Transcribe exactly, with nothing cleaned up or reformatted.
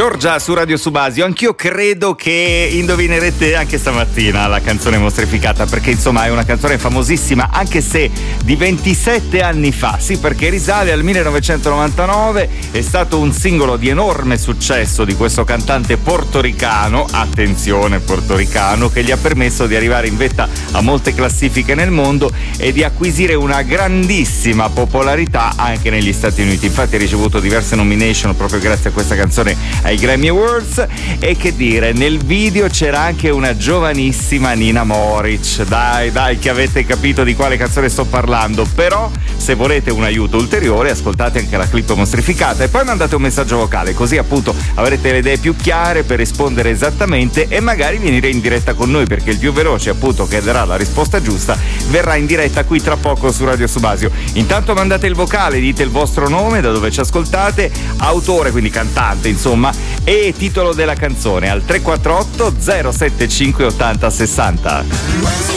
Giorgia su Radio Subasio. Anch'io credo che indovinerete anche stamattina la canzone mostrificata, perché insomma è una canzone famosissima, anche se di ventisette anni fa. Sì, perché risale al millenovecentonovantanove, è stato un singolo di enorme successo di questo cantante portoricano, attenzione portoricano, che gli ha permesso di arrivare in vetta a molte classifiche nel mondo e di acquisire una grandissima popolarità anche negli Stati Uniti. Infatti ha ricevuto diverse nomination proprio grazie a questa canzone ai Grammy Awards. E che dire, nel video c'era anche una giovanissima Nina Moric. Dai, dai, che avete capito di quale canzone sto parlando. Però se volete un aiuto ulteriore, ascoltate anche la clip mostrificata e poi mandate un messaggio vocale, così appunto avrete le idee più chiare per rispondere esattamente e magari venire in diretta con noi, perché il più veloce appunto che darà la risposta giusta verrà in diretta qui tra poco su Radio Subasio. Intanto mandate il vocale, dite il vostro nome, da dove ci ascoltate, autore, quindi cantante insomma, e titolo della canzone al tre quattro otto zero sette cinque ottanta sessanta.